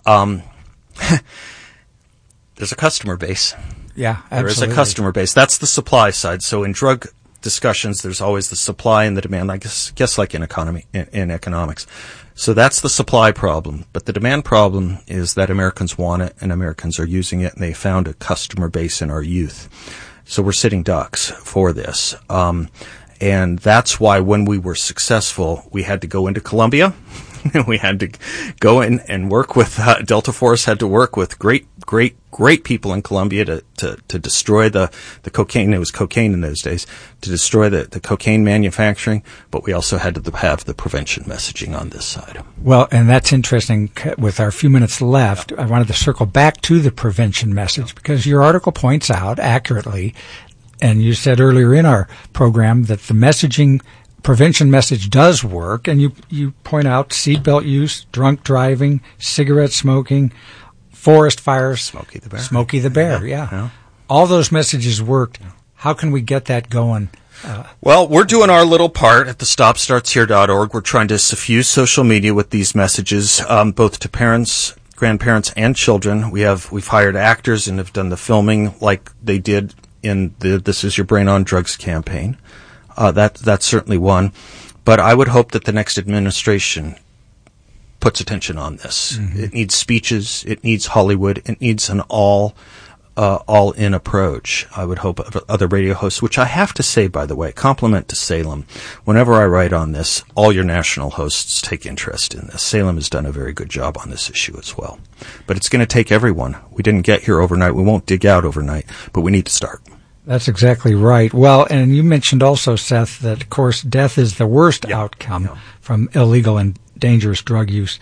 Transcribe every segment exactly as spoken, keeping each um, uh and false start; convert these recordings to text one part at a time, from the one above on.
Um, there's a customer base. Yeah, absolutely. There is a customer base. That's the supply side. So in drug discussions, there's always the supply and the demand, I guess, guess like in economy, in, in economics. So that's the supply problem. But the demand problem is that Americans want it and Americans are using it, and they found a customer base in our youth. So we're sitting ducks for this. Um, and that's why when we were successful, we had to go into Colombia. We had to go in and work with, uh, Delta Force had to work with great, great, great people in Colombia to, to, to destroy the, the cocaine. It was cocaine in those days, to destroy the, the cocaine manufacturing. But we also had to have the prevention messaging on this side. Well, and that's interesting. With our few minutes left, I wanted to circle back to the prevention message because your article points out accurately, and you said earlier in our program that the messaging prevention message does work, and you, you point out seatbelt use, drunk driving, cigarette smoking, forest fires. Smokey the Bear. Smokey the Bear, yeah. yeah. yeah. All those messages worked. How can we get that going? Uh, well, we're doing our little part at the stop starts here dot org. We're trying to suffuse social media with these messages, um, both to parents, grandparents, and children. We have, we've hired actors and have done the filming like they did in the This Is Your Brain on Drugs campaign. Uh, that, that's certainly one. But I would hope that the next administration puts attention on this. Mm-hmm. It needs speeches. It needs Hollywood. It needs an all, uh, all-in approach. I would hope of other radio hosts, which I have to say, by the way, compliment to Salem. Whenever I write on this, all your national hosts take interest in this. Salem has done a very good job on this issue as well. But it's going to take everyone. We didn't get here overnight. We won't dig out overnight, but we need to start. That's exactly right. Well, and you mentioned also, Seth, that, of course, death is the worst yeah. outcome yeah. from illegal and dangerous drug use.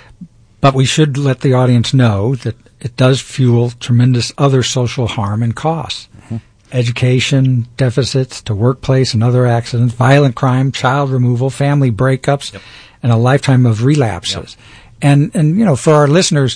But we should let the audience know that it does fuel tremendous other social harm and costs. Mm-hmm. Education deficits to workplace and other accidents, violent crime, child removal, family breakups, yep. and a lifetime of relapses. Yep. And, and, you know, for our listeners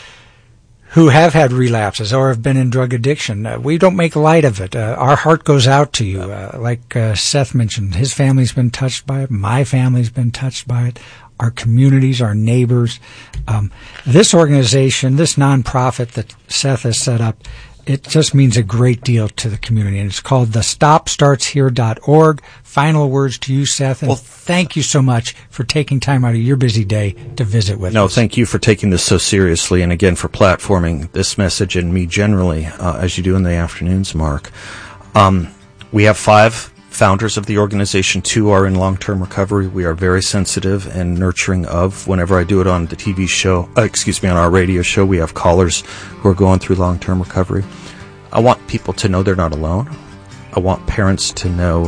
who have had relapses or have been in drug addiction, uh, we don't make light of it. Uh, our heart goes out to you. Uh, like uh, Seth mentioned, his family's been touched by it. My family's been touched by it. Our communities, our neighbors. Um, this organization, this nonprofit that Seth has set up, it just means a great deal to the community. And it's called the stop starts here dot org. Final words to you, Seth. And well, thank you so much for taking time out of your busy day to visit with no, us. No, thank you for taking this so seriously. And again, for platforming this message and me generally, uh, as you do in the afternoons, Mark. Um, we have five founders of the organization. Two are in long-term recovery. We are very sensitive and nurturing of. Whenever I do it on the T V show, uh, excuse me, on our radio show, we have callers who are going through long-term recovery. I want people to know they're not alone. I want parents to know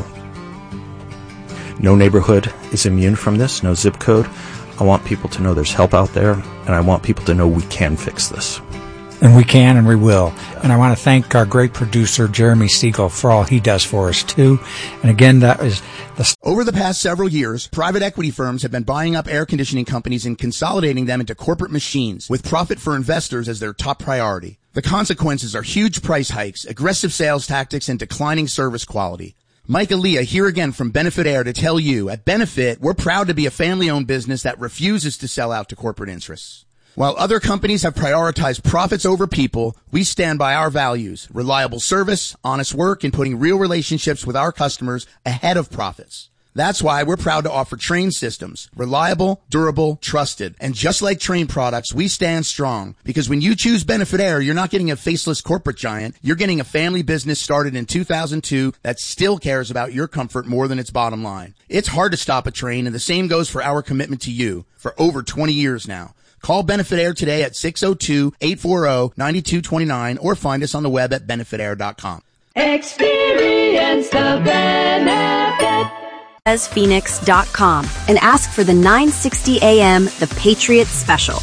no neighborhood is immune from this, no zip code. I want people to know there's help out there, and I want people to know we can fix this. And we can, and we will. And I want to thank our great producer, Jeremy Siegel, for all he does for us, too. And again, that is the... Over the past several years, private equity firms have been buying up air conditioning companies and consolidating them into corporate machines, with profit for investors as their top priority. The consequences are huge price hikes, aggressive sales tactics, and declining service quality. Mike Aaliyah here again from Benefit Air to tell you, at Benefit, we're proud to be a family-owned business that refuses to sell out to corporate interests. While other companies have prioritized profits over people, we stand by our values, reliable service, honest work, and putting real relationships with our customers ahead of profits. That's why we're proud to offer Trane systems, reliable, durable, trusted. And just like Trane products, we stand strong, because when you choose Benefit Air, you're not getting a faceless corporate giant. You're getting a family business started in two thousand two that still cares about your comfort more than its bottom line. It's hard to stop a Trane, and the same goes for our commitment to you for over twenty years now. Call Benefit Air today at six oh two, eight four zero, nine two two nine or find us on the web at benefit air dot com. Experience the benefit. Phoenix dot com and ask for the nine sixty A M The Patriot Special.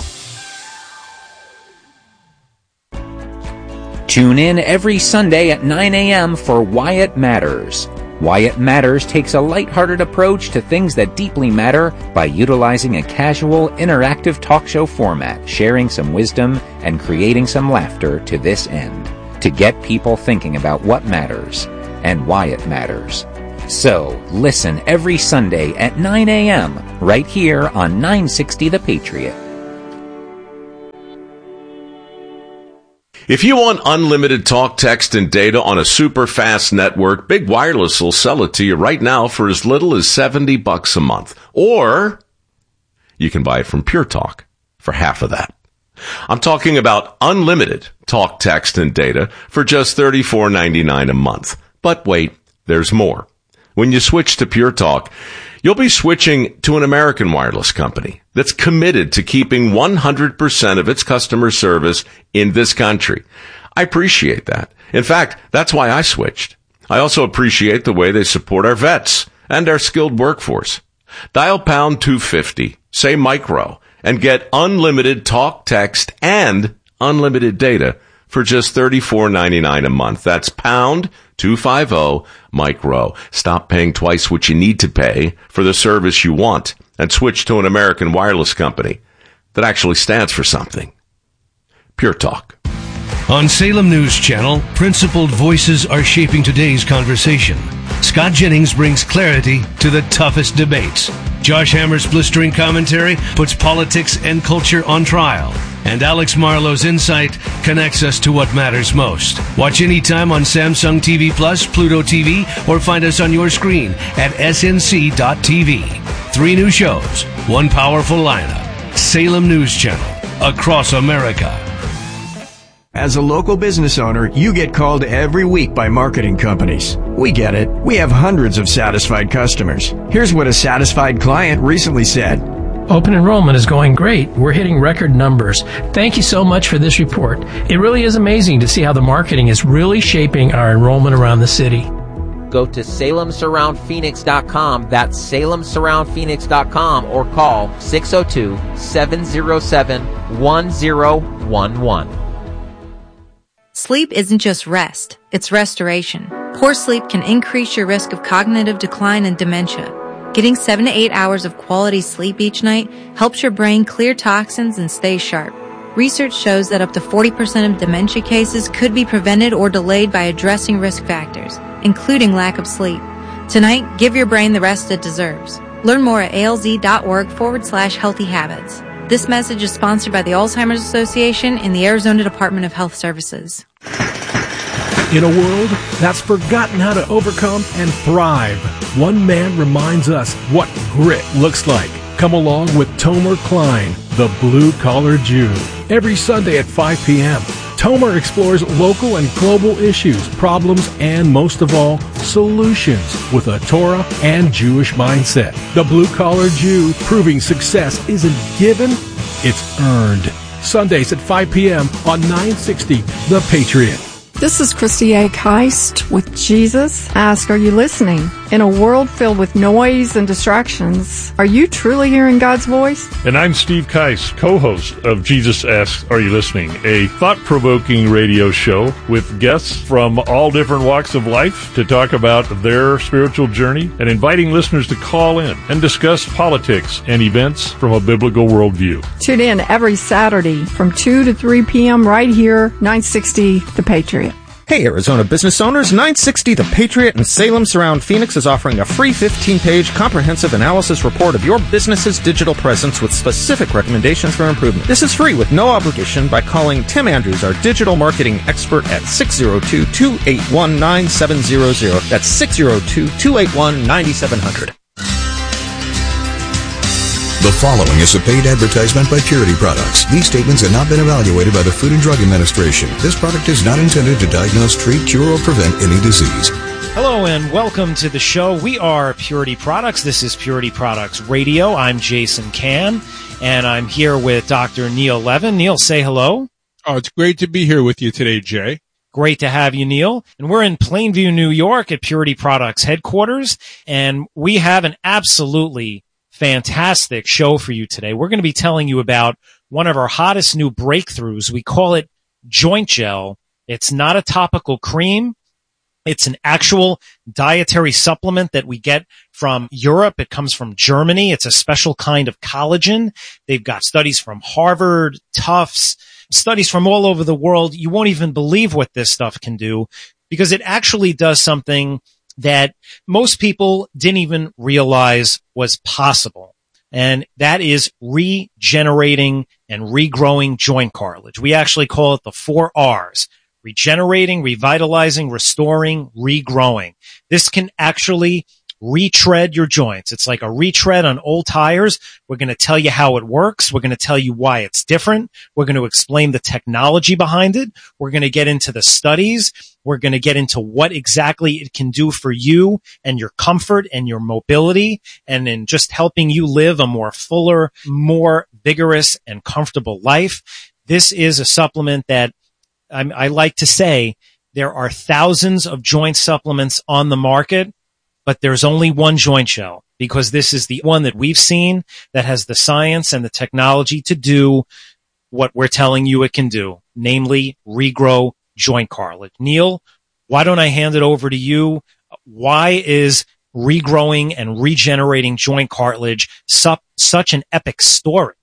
Tune in every Sunday at nine A M for Why It Matters. Why It Matters takes a lighthearted approach to things that deeply matter by utilizing a casual, interactive talk show format, sharing some wisdom and creating some laughter to this end, to get people thinking about what matters and why it matters. So, listen every Sunday at nine A M right here on nine sixty The Patriot. If you want unlimited talk, text, and data on a super fast network, Big Wireless will sell it to you right now for as little as seventy bucks a month. Or you can buy it from Pure Talk for half of that. I'm talking about unlimited talk, text, and data for just thirty-four ninety-nine a month. But wait, there's more. When you switch to Pure Talk, you'll be switching to an American wireless company that's committed to keeping one hundred percent of its customer service in this country. I appreciate that. In fact, that's why I switched. I also appreciate the way they support our vets and our skilled workforce. Dial pound two fifty, say micro, and get unlimited talk, text, and unlimited data for just thirty-four ninety-nine a month. That's pound two fifty micro. Stop paying twice what you need to pay for the service you want and switch to an American wireless company that actually stands for something. Pure Talk. On Salem News Channel, principled voices are shaping today's conversation. Scott Jennings brings clarity to the toughest debates. Josh Hammer's blistering commentary puts politics and culture on trial. And Alex Marlowe's insight connects us to what matters most. Watch anytime on Samsung T V Plus, Pluto T V, or find us on your screen at S N C dot T V. Three new shows, one powerful lineup. Salem News Channel, across America. As a local business owner, you get called every week by marketing companies. We get it. We have hundreds of satisfied customers. Here's what a satisfied client recently said. Open enrollment is going great. We're hitting record numbers. Thank you so much for this report. It really is amazing to see how the marketing is really shaping our enrollment around the city. Go to Salem Surround Phoenix dot com. That's Salem Surround Phoenix dot com or call six oh two, seven oh seven, one oh one one. Sleep isn't just rest, it's restoration. Poor sleep can increase your risk of cognitive decline and dementia. Getting seven to eight hours of quality sleep each night helps your brain clear toxins and stay sharp. Research shows that up to forty percent of dementia cases could be prevented or delayed by addressing risk factors, including lack of sleep. Tonight, give your brain the rest it deserves. Learn more at alz.org forward slash healthy habits. This message is sponsored by the Alzheimer's Association and the Arizona Department of Health Services. In a world that's forgotten how to overcome and thrive, one man reminds us what grit looks like. Come along with Tomer Klein, the blue-collar Jew. Every Sunday at five p.m., Tomer explores local and global issues, problems, and most of all, solutions with a Torah and Jewish mindset. The blue-collar Jew, proving success isn't given, it's earned. Sundays at five p.m. on nine sixty The Patriot. This is Christy A. Keist with Jesus. Ask, are you listening? In a world filled with noise and distractions, are you truly hearing God's voice? And I'm Steve Keist, co-host of Jesus Asks, Are You Listening? A thought-provoking radio show with guests from all different walks of life to talk about their spiritual journey and inviting listeners to call in and discuss politics and events from a biblical worldview. Tune in every Saturday from two to three p.m. right here, nine sixty The Patriot. Hey, Arizona business owners, nine sixty The Patriot in Salem Surround Phoenix is offering a free fifteen-page comprehensive analysis report of your business's digital presence with specific recommendations for improvement. This is free with no obligation by calling Tim Andrews, our digital marketing expert, at six oh two, two eight one, nine seven hundred. That's six oh two, two eight one, nine seven hundred. The following is a paid advertisement by Purity Products. These statements have not been evaluated by the Food and Drug Administration. This product is not intended to diagnose, treat, cure, or prevent any disease. Hello and welcome to the show. We are Purity Products. This is Purity Products Radio. I'm Jason Can, and I'm here with Doctor Neil Levin. Neil, say hello. Oh, it's great to be here with you today, Jay. Great to have you, Neil. And we're in Plainview, New York at Purity Products headquarters, and we have an absolutely fantastic show for you today. We're going to be telling you about one of our hottest new breakthroughs. We call it Joint Gel. It's not a topical cream. It's an actual dietary supplement that we get from Europe. It comes from Germany. It's a special kind of collagen. They've got studies from Harvard, Tufts, studies from all over the world. You won't even believe what this stuff can do because it actually does something that most people didn't even realize was possible. And that is regenerating and regrowing joint cartilage. We actually call it the four R's: regenerating, revitalizing, restoring, regrowing. This can actually retread your joints. It's like a retread on old tires. We're going to tell you how it works. We're going to tell you why it's different. We're going to explain the technology behind it. We're going to get into the studies. We're going to get into what exactly it can do for you and your comfort and your mobility, and in just helping you live a more fuller, more vigorous and comfortable life. This is a supplement that I, I like to say there are thousands of joint supplements on the market, but there's only one joint gel, because this is the one that we've seen that has the science and the technology to do what we're telling you it can do, namely regrow joint cartilage. Neil, why don't I hand it over to you? Why is regrowing and regenerating joint cartilage su- such an epic story?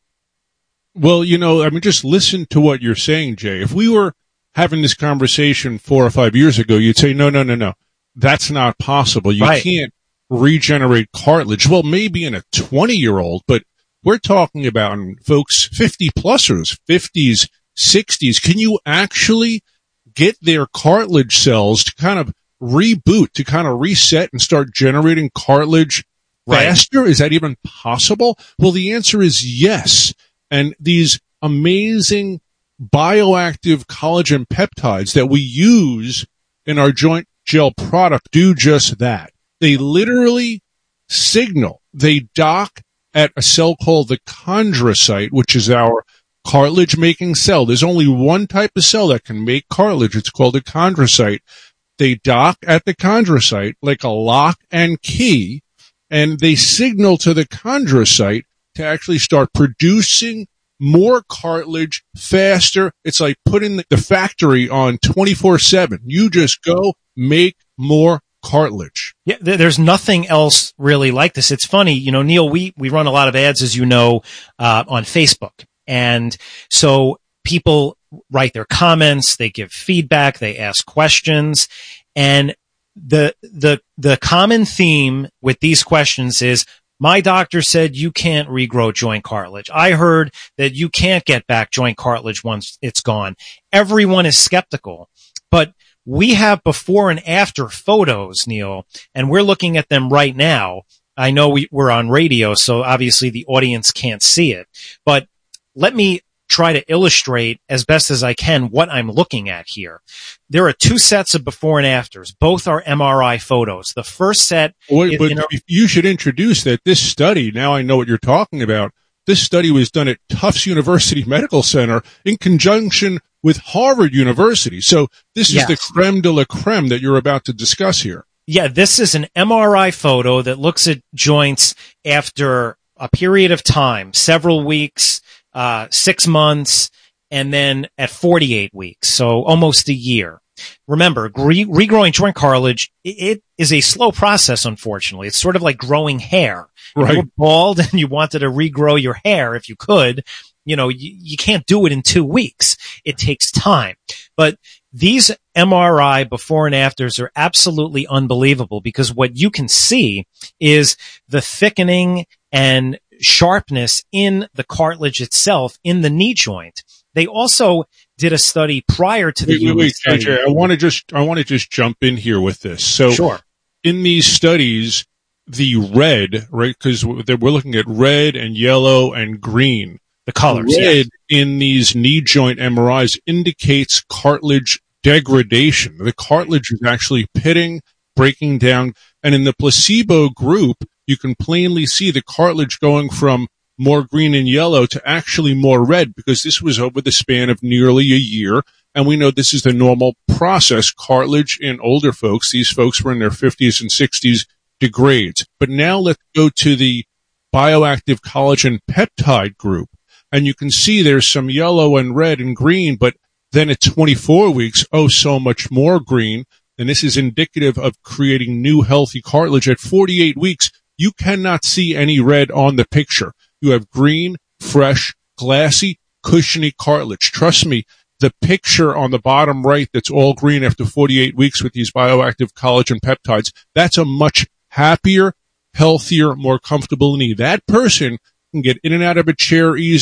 Well, you know, I mean, just listen to what you're saying, Jay. If we were having this conversation four or five years ago, you'd say, no, no, no, no. That's not possible. You right. can't regenerate cartilage. Well, maybe in a twenty-year-old, but we're talking about folks fifty-plussers, fifties, sixties. Can you actually get their cartilage cells to kind of reboot, to kind of reset and start generating cartilage right. faster? Is that even possible? Well, the answer is yes. And these amazing bioactive collagen peptides that we use in our joint gel product do just that. They literally signal, they dock at a cell called the chondrocyte, which is our cartilage making cell. There's only one type of cell that can make cartilage. It's called a chondrocyte. They dock at the chondrocyte like a lock and key, and they signal to the chondrocyte to actually start producing more cartilage faster. It's like putting the factory on twenty-four seven. You just go make more cartilage. Yeah, there's nothing else really like this. It's funny, you know, Neil, we, we run a lot of ads, as you know, uh, on Facebook. And so people write their comments, they give feedback, they ask questions. And the, the, the common theme with these questions is, my doctor said you can't regrow joint cartilage. I heard that you can't get back joint cartilage once it's gone. Everyone is skeptical, but we have before and after photos, Neil, and we're looking at them right now. I know we, we're on radio, so obviously the audience can't see it, but let me try to illustrate as best as I can what I'm looking at here. There are two sets of before and afters. Both are M R I photos. The first set Wait, is but in a- you should introduce that this study, now I know what you're talking about, this study was done at Tufts University Medical Center in conjunction with Harvard University. So this is Yes. the creme de la creme that you're about to discuss here. Yeah, this is an M R I photo that looks at joints after a period of time, several weeks, uh, six months, and then at forty-eight weeks, so almost a year. Remember, re- regrowing joint cartilage, it, it is a slow process, unfortunately. It's sort of like growing hair. If Right. you were bald and you wanted to regrow your hair, if you could, you know, you, you can't do it in two weeks. It takes time. But these M R I before and afters are absolutely unbelievable, because what you can see is the thickening and sharpness in the cartilage itself in the knee joint. They also did a study prior to the Wait, wait, wait, study. J J, I want to just, I want to just jump in here with this. So Sure. in these studies, the red, right, because we're looking at red and yellow and green. The colors, red yes. in these knee joint M R Is indicates cartilage degradation. The cartilage is actually pitting, breaking down, and in the placebo group, you can plainly see the cartilage going from more green and yellow to actually more red, because this was over the span of nearly a year. And we know this is the normal process. Cartilage in older folks, these folks were in their fifties and sixties, degrades. But now let's go to the bioactive collagen peptide group. And you can see there's some yellow and red and green, but then at twenty-four weeks, oh, so much more green. And this is indicative of creating new healthy cartilage. At forty-eight weeks, you cannot see any red on the picture. You have green, fresh, glassy, cushiony cartilage. Trust me, the picture on the bottom right that's all green after forty-eight weeks with these bioactive collagen peptides, that's a much happier, healthier, more comfortable knee. That person can get in and out of a chair easier,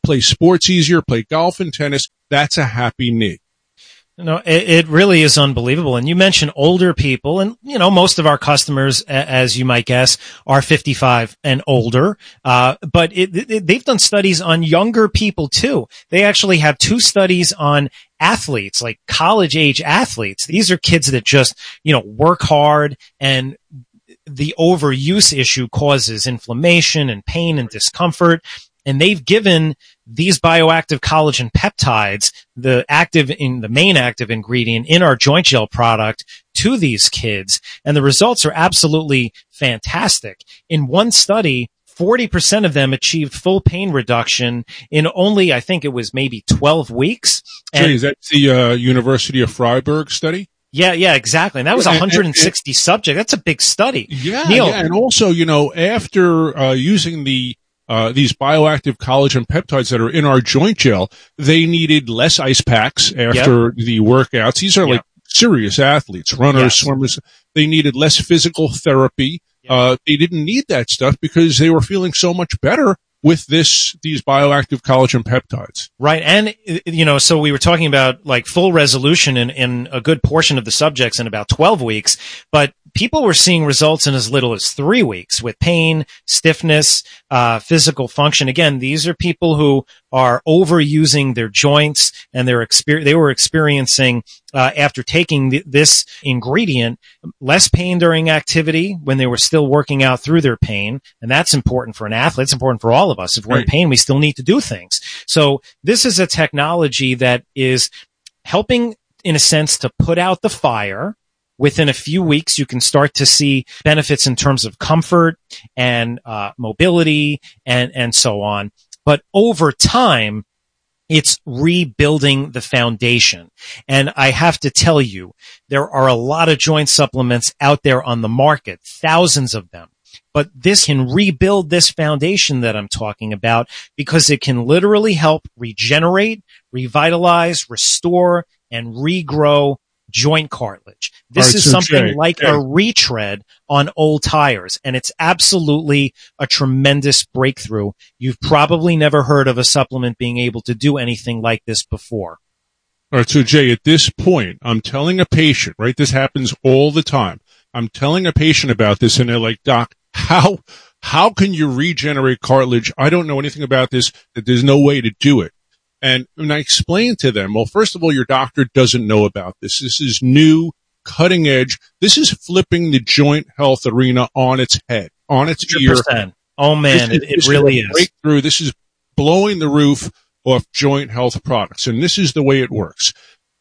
play sports easier, play golf and tennis. That's a happy knee. No, it, it really is unbelievable. And you mentioned older people, and you know most of our customers, as you might guess, are fifty-five and older. Uh, but it, it, they've done studies on younger people too. They actually have two studies on athletes, like college age athletes. These are kids that just you know work hard, and the overuse issue causes inflammation and pain and discomfort. And they've given these bioactive collagen peptides, the active in the main active ingredient in our joint gel product, to these kids. And the results are absolutely fantastic. In one study, forty percent of them achieved full pain reduction in only, I think it was maybe twelve weeks. And Jay, is that the uh, University of Freiburg study? Yeah, yeah, exactly. And that was one hundred sixty and, and, subjects. That's a big study. Yeah, Neil, yeah. And also, you know, after uh, using the Uh, these bioactive collagen peptides that are in our joint gel, they needed less ice packs after yep. the workouts. These are yep. like serious athletes, runners, yes. swimmers. They needed less physical therapy. Yep. Uh, they didn't need that stuff because they were feeling so much better with this, these bioactive collagen peptides. Right. And, you know, so we were talking about like full resolution in, in a good portion of the subjects in about twelve weeks, but people were seeing results in as little as three weeks with pain, stiffness, uh, physical function. Again, these are people who are overusing their joints, and they're exper- they were experiencing, uh, after taking th- this ingredient, less pain during activity when they were still working out through their pain. And that's important for an athlete. It's important for all of us. If we're right. in pain, we still need to do things. So this is a technology that is helping, in a sense, to put out the fire. Within a few weeks, you can start to see benefits in terms of comfort and uh, mobility and, and so on. But over time, it's rebuilding the foundation. And I have to tell you, there are a lot of joint supplements out there on the market, thousands of them. But this can rebuild this foundation that I'm talking about, because it can literally help regenerate, revitalize, restore, and regrow joint cartilage. This right, is so something Jay, like Jay. a retread on old tires, and it's absolutely a tremendous breakthrough. You've probably never heard of a supplement being able to do anything like this before. All right, so Jay, at this point, I'm telling a patient, right, this happens all the time. I'm telling a patient about this, and they're like, Doc, how, how can you regenerate cartilage? I don't know anything about this, that there's no way to do it. And when I explain to them, well, first of all, your doctor doesn't know about this. This is new, cutting edge. This is flipping the joint health arena on its head, on its one hundred percent. Ear. Oh man, this it, it really is. Breakthrough. This is blowing the roof off joint health products. And this is the way it works.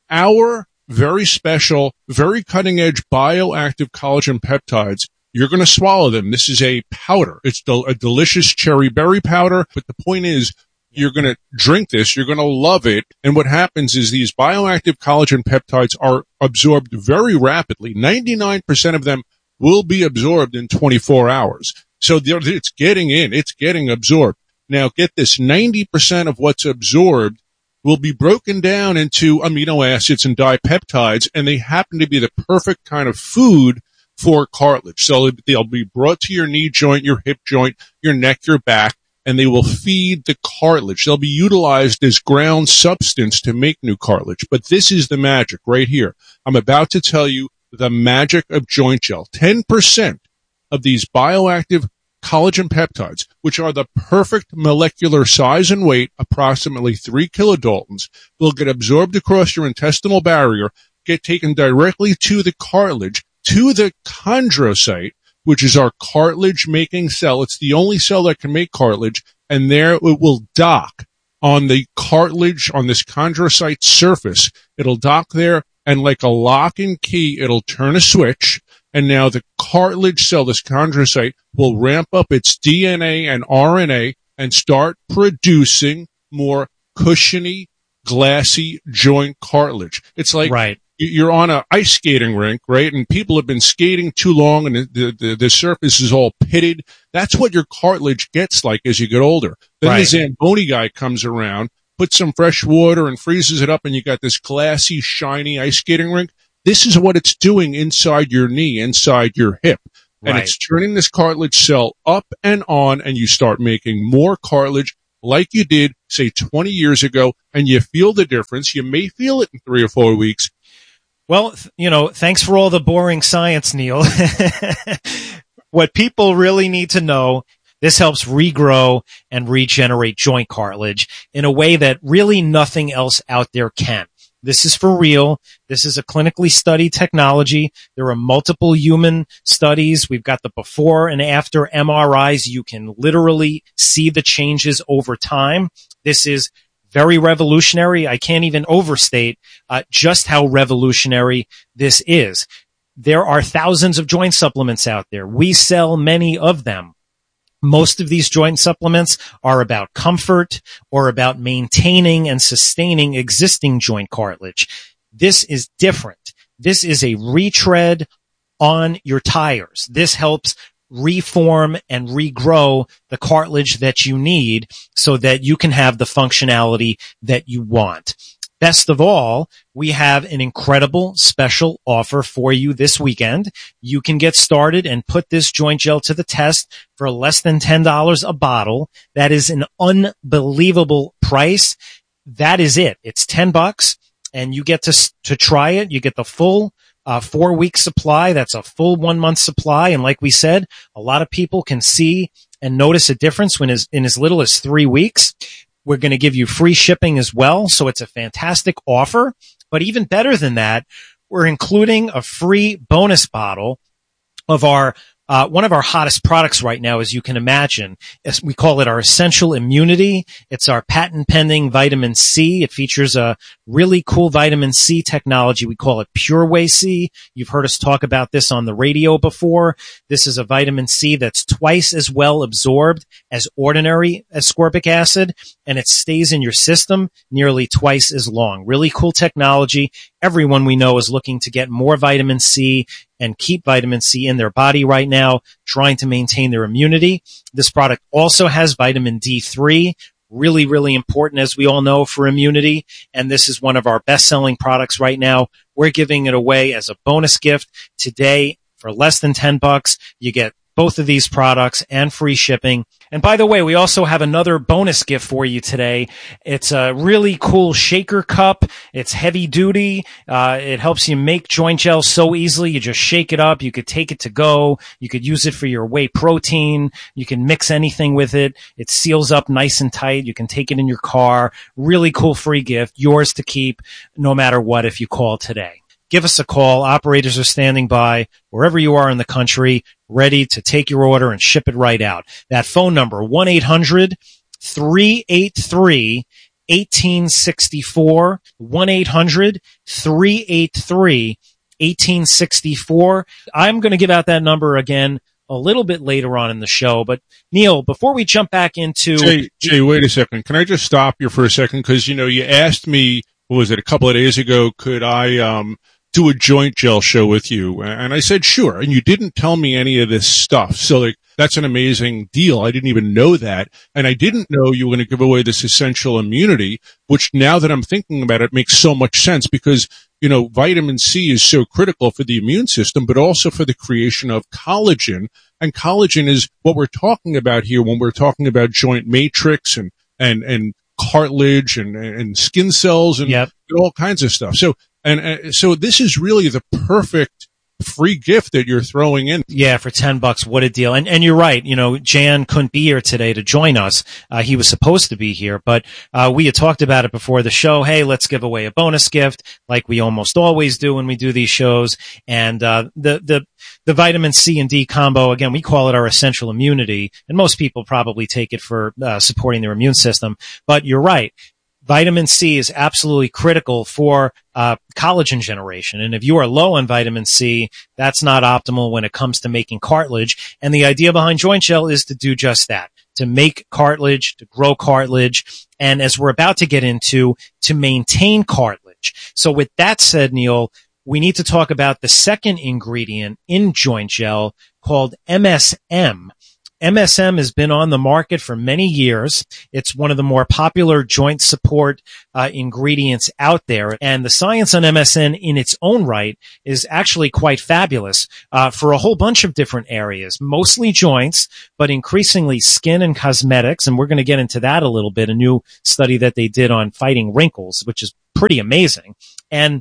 Our very special, very cutting edge bioactive collagen peptides, you're going to swallow them. This is a powder. It's del- a delicious cherry berry powder. But the point is, you're going to drink this. You're going to love it. And what happens is these bioactive collagen peptides are absorbed very rapidly. ninety-nine percent of them will be absorbed in twenty-four hours. So it's getting in. It's getting absorbed. Now, get this. ninety percent of what's absorbed will be broken down into amino acids and dipeptides, and they happen to be the perfect kind of food for cartilage. So they'll be brought to your knee joint, your hip joint, your neck, your back, and they will feed the cartilage. They'll be utilized as ground substance to make new cartilage. But this is the magic right here. I'm about to tell you the magic of joint gel. ten percent of these bioactive collagen peptides, which are the perfect molecular size and weight, approximately three kilodaltons, will get absorbed across your intestinal barrier, get taken directly to the cartilage, to the chondrocyte, which is our cartilage-making cell. It's the only cell that can make cartilage, and there it will dock on the cartilage, on this chondrocyte surface. It'll dock there, and like a lock and key, it'll turn a switch, and now the cartilage cell, this chondrocyte, will ramp up its D N A and R N A and start producing more cushiony, glassy joint cartilage. It's like right. You're on an ice skating rink, right? And people have been skating too long, and the, the, the surface is all pitted. That's what your cartilage gets like as you get older. Then right. the Zamboni guy comes around, puts some fresh water and freezes it up, and you got this glassy, shiny ice skating rink. This is what it's doing inside your knee, inside your hip. And right. it's turning this cartilage cell up and on, and you start making more cartilage like you did, say, twenty years ago, and you feel the difference. You may feel it in three or four weeks. Well, you know, thanks for all the boring science, Neil. What people really need to know, this helps regrow and regenerate joint cartilage in a way that really nothing else out there can. This is for real. This is a clinically studied technology. There are multiple human studies. We've got the before and after M R Is. You can literally see the changes over time. This is very revolutionary. I can't even overstate uh, just how revolutionary this is. There are thousands of joint supplements out there. We sell many of them. Most of these joint supplements are about comfort or about maintaining and sustaining existing joint cartilage. This is different. This is a retread on your tires. This helps reform and regrow the cartilage that you need so that you can have the functionality that you want. Best of all, we have an incredible special offer for you this weekend. You can get started and put this joint gel to the test for less than ten dollars a bottle. That is an unbelievable price. That is it. It's ten bucks and you get to, to try it. You get the full uh, four week supply. That's a full one month supply. And like we said, a lot of people can see and notice a difference when is in as little as three weeks. We're going to give you free shipping as well. So it's a fantastic offer. But even better than that, we're including a free bonus bottle of our Uh, one of our hottest products right now, as you can imagine, is we call it our Essential Immunity. It's our patent pending vitamin C. It features a really cool vitamin C technology. We call it PureWay C. You've heard us talk about this on the radio before. This is a vitamin C that's twice as well absorbed as ordinary ascorbic acid, and it stays in your system nearly twice as long. Really cool technology. Everyone we know is looking to get more vitamin C and keep vitamin C in their body right now, trying to maintain their immunity. This product also has vitamin D three, really, really important, as we all know, for immunity. And this is one of our best-selling products right now. We're giving it away as a bonus gift today for less than ten bucks. You get both of these products and free shipping. And by the way, we also have another bonus gift for you today. It's a really cool shaker cup. It's heavy duty. Uh, it helps you make joint gel so easily. You just shake it up. You could take it to go. You could use it for your whey protein. You can mix anything with it. It seals up nice and tight. You can take it in your car. Really cool free gift. Yours to keep no matter what if you call today. Give us a call. Operators are standing by wherever you are in the country, ready to take your order and ship it right out. That phone number, one eight hundred three eight three one eight six four, one eight hundred three eight three one eight six four. I'm going to give out that number again a little bit later on in the show. But Neil, before we jump back into... Jay, Jay, wait a second. Can I just stop you for a second? Because, you know, you asked me, what was it, a couple of days ago, could I... um do a joint gel show with you? And I said, sure. And you didn't tell me any of this stuff. So like, that's an amazing deal. I didn't even know that. And I didn't know you were going to give away this essential immunity, which now that I'm thinking about it makes so much sense because, you know, vitamin C is so critical for the immune system, but also for the creation of collagen. And collagen is what we're talking about here when we're talking about joint matrix and, and, and cartilage and, and skin cells and yep. all kinds of stuff. So, And uh, so this is really the perfect free gift that you're throwing in. Yeah, for ten bucks. What a deal. And and you're right. You know, Jan couldn't be here today to join us. Uh, he was supposed to be here, but uh, we had talked about it before the show. Hey, let's give away a bonus gift like we almost always do when we do these shows. And uh, the the the vitamin C and D combo, again, we call it our essential immunity. And most people probably take it for uh, supporting their immune system. But you're right. Vitamin C is absolutely critical for uh, collagen generation. And if you are low on vitamin C, that's not optimal when it comes to making cartilage. And the idea behind joint gel is to do just that, to make cartilage, to grow cartilage, and as we're about to get into, to maintain cartilage. So with that said, Neil, we need to talk about the second ingredient in joint gel called M S M. M S M has been on the market for many years. It's one of the more popular joint support uh, ingredients out there. And the science on M S M in its own right is actually quite fabulous uh, for a whole bunch of different areas, mostly joints, but increasingly skin and cosmetics. And we're going to get into that a little bit, a new study that they did on fighting wrinkles, which is pretty amazing. And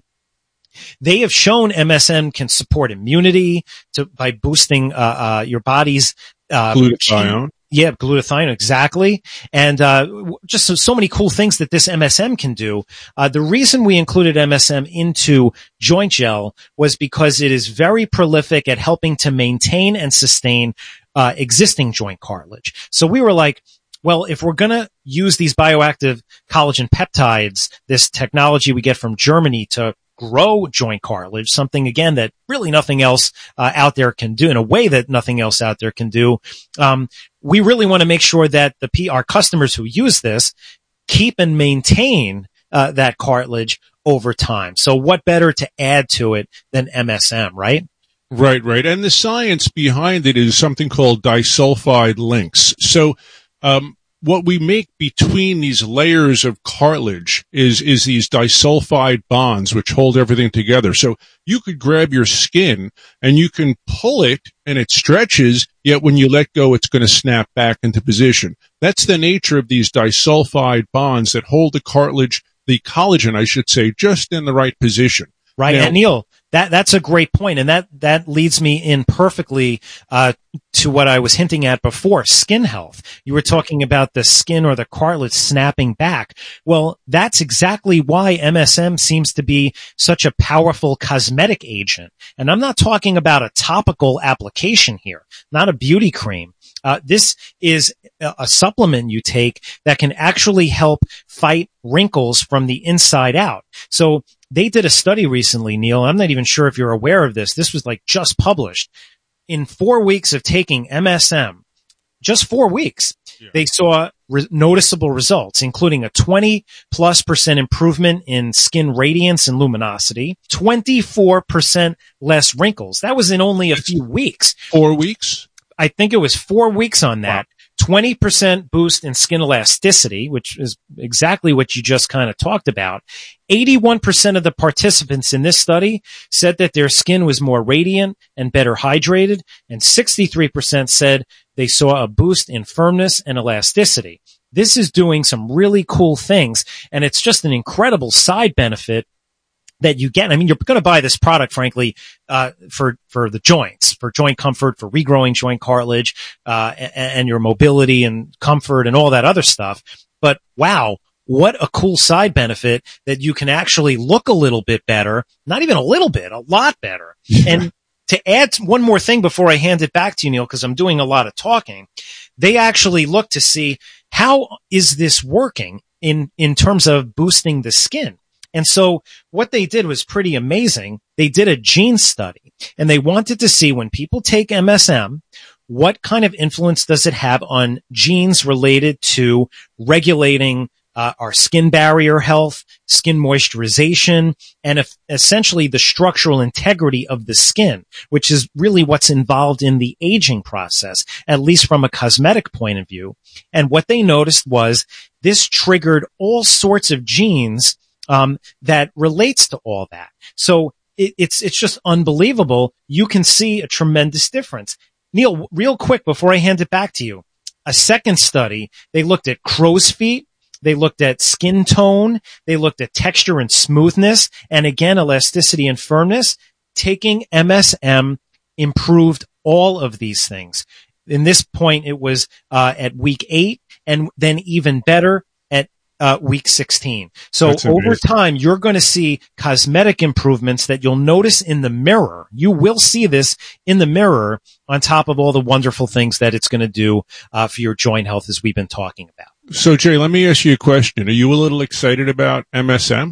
they have shown M S M can support immunity to, by boosting uh, uh, your body's uh, glutathione. Yeah, glutathione, exactly. And uh just so, so many cool things that this M S M can do. Uh The reason we included M S M into joint gel was because it is very prolific at helping to maintain and sustain uh existing joint cartilage. So we were like, well, if we're going to use these bioactive collagen peptides, this technology we get from Germany to grow joint cartilage, something again that really nothing else uh, out there can do, in a way that nothing else out there can do. Um, we really want to make sure that the P- our customers who use this keep and maintain uh, that cartilage over time. So what better to add to it than M S M, right? Right, right. And the science behind it is something called disulfide links. So, um, what we make between these layers of cartilage is, is these disulfide bonds, which hold everything together. So you could grab your skin and you can pull it and it stretches, yet when you let go, it's going to snap back into position. That's the nature of these disulfide bonds that hold the cartilage, the collagen, I should say, just in the right position. Right. Now, and Neil, that, that's a great point. And that, that leads me in perfectly, uh, to what I was hinting at before, skin health. You were talking about the skin or the cartilage snapping back. Well, that's exactly why M S M seems to be such a powerful cosmetic agent. And I'm not talking about a topical application here, not a beauty cream. Uh, this is a, a supplement you take that can actually help fight wrinkles from the inside out. So they did a study recently, Neil. I'm not even sure if you're aware of this. This was like just published. In four weeks of taking M S M, just four weeks, yeah. they saw re- noticeable results, including a twenty plus percent improvement in skin radiance and luminosity, twenty-four percent less wrinkles. That was in only a few weeks. Four weeks? I think it was four weeks on that. Wow. twenty percent boost in skin elasticity, which is exactly what you just kind of talked about. eighty-one percent of the participants in this study said that their skin was more radiant and better hydrated, and sixty-three percent said they saw a boost in firmness and elasticity. This is doing some really cool things, and it's just an incredible side benefit that you get. I mean, you're going to buy this product, frankly, uh, for, for the joints, for joint comfort, for regrowing joint cartilage, uh, and, and your mobility and comfort and all that other stuff. But wow, what a cool side benefit that you can actually look a little bit better, not even a little bit, a lot better. And to add one more thing before I hand it back to you, Neil, because I'm doing a lot of talking, they actually look to see how is this working in, in terms of boosting the skin. And so what they did was pretty amazing. They did a gene study, and they wanted to see when people take M S M, what kind of influence does it have on genes related to regulating uh, our skin barrier health, skin moisturization, and if, essentially the structural integrity of the skin, which is really what's involved in the aging process, at least from a cosmetic point of view. And what they noticed was this triggered all sorts of genes Um, that relates to all that. So it, it's, it's just unbelievable. You can see a tremendous difference. Neil, real quick before I hand it back to you, a second study, they looked at crow's feet. They looked at skin tone. They looked at texture and smoothness, and again, elasticity and firmness. Taking M S M improved all of these things. In this point, it was, uh, at week eight, and then even better Uh, week sixteen. So over time, you're going to see cosmetic improvements that you'll notice in the mirror. You will see this in the mirror on top of all the wonderful things that it's going to do uh, for your joint health, as we've been talking about. So, Jay, let me ask you a question. Are you a little excited about M S M?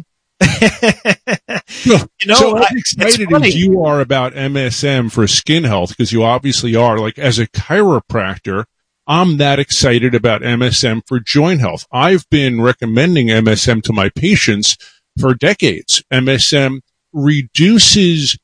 You know, so I, as excited as you are about M S M for skin health, because you obviously are, like as a chiropractor, I'm that excited about M S M for joint health. I've been recommending M S M to my patients for decades. M S M reduces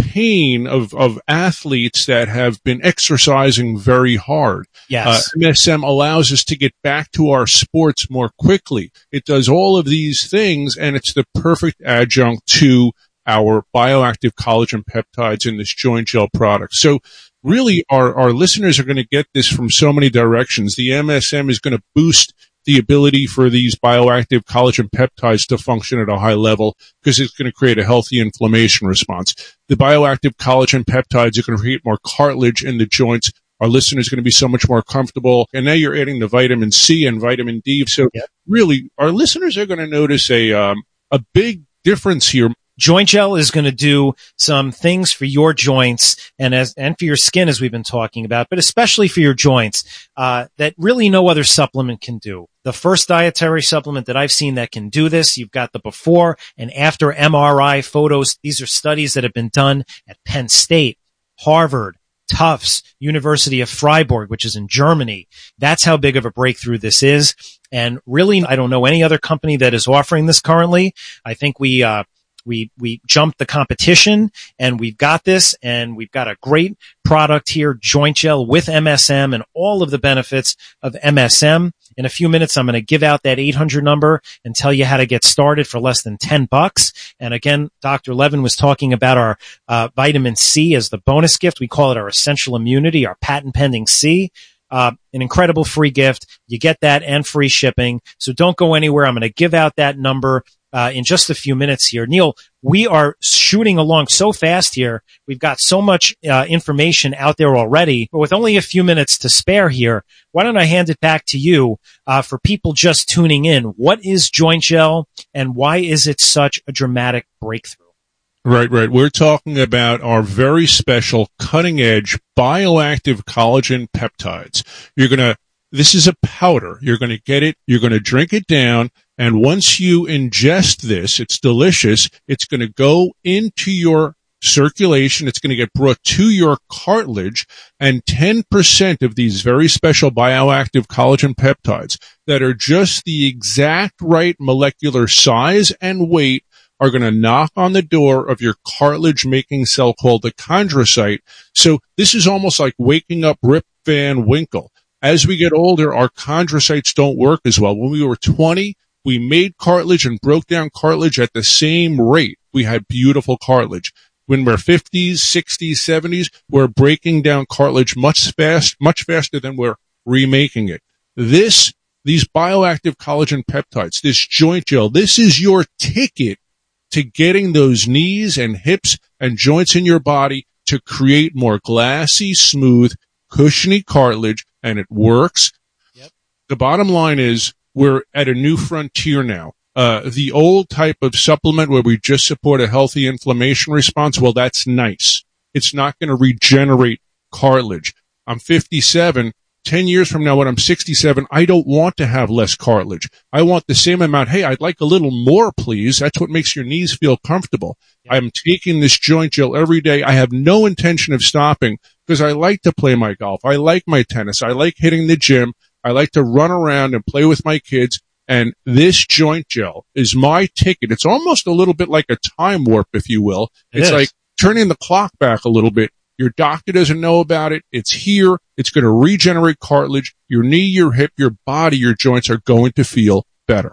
pain of, of athletes that have been exercising very hard. Yes. Uh, M S M allows us to get back to our sports more quickly. It does all of these things, and it's the perfect adjunct to our bioactive collagen peptides in this joint gel product. So really, our, our listeners are going to get this from so many directions. The M S M is going to boost the ability for these bioactive collagen peptides to function at a high level because it's going to create a healthy inflammation response. The bioactive collagen peptides are going to create more cartilage in the joints. Our listeners are going to be so much more comfortable. And now you're adding the vitamin C and vitamin D. So yeah. really, our listeners are going to notice a, um, a big difference here. Joint gel is going to do some things for your joints and as and for your skin, as we've been talking about, but especially for your joints, uh, that really no other supplement can do. The first dietary supplement that I've seen that can do this, you've got the before and after M R I photos. These are studies that have been done at Penn State, Harvard, Tufts, University of Freiburg, which is in Germany. That's how big of a breakthrough this is. And really, I don't know any other company that is offering this currently. I think we, uh, We, we jumped the competition and we've got this and we've got a great product here, joint gel with M S M and all of the benefits of M S M. In a few minutes, I'm going to give out that eight hundred number and tell you how to get started for less than ten bucks. And again, Doctor Levin was talking about our uh, vitamin C as the bonus gift. We call it our essential immunity, our patent pending C. Uh, an incredible free gift. You get that and free shipping. So don't go anywhere. I'm going to give out that number Uh, in just a few minutes here. Neil, we are shooting along so fast here. We've got so much uh, information out there already, but with only a few minutes to spare here, why don't I hand it back to you uh, for people just tuning in. What is joint gel and why is it such a dramatic breakthrough? Right, right. We're talking about our very special cutting-edge bioactive collagen peptides. You're going to This is a powder. You're going to get it. You're going to drink it down. And once you ingest this, it's delicious. It's going to go into your circulation. It's going to get brought to your cartilage. And ten percent of these very special bioactive collagen peptides that are just the exact right molecular size and weight are going to knock on the door of your cartilage-making cell called the chondrocyte. So this is almost like waking up Rip Van Winkle. As we get older, our chondrocytes don't work as well. When we were twenty, we made cartilage and broke down cartilage at the same rate. We had beautiful cartilage. When we're fifties, sixties, seventies, we're breaking down cartilage much fast, much faster than we're remaking it. This, these bioactive collagen peptides, this joint gel, this is your ticket to getting those knees and hips and joints in your body to create more glassy, smooth, cushiony cartilage, and it works. Yep. The bottom line is we're at a new frontier now. Uh, the old type of supplement where we just support a healthy inflammation response, well, that's nice. It's not going to regenerate cartilage. I'm fifty-seven. Ten years from now, when I'm sixty-seven, I don't want to have less cartilage. I want the same amount. Hey, I'd like a little more, please. That's what makes your knees feel comfortable. Yeah. I'm taking this joint gel every day. I have no intention of stopping because I like to play my golf. I like my tennis. I like hitting the gym. I like to run around and play with my kids. And this joint gel is my ticket. It's almost a little bit like a time warp, if you will. It it's is. like turning the clock back a little bit. Your doctor doesn't know about it. It's here. It's going to regenerate cartilage. Your knee, your hip, your body, your joints are going to feel better.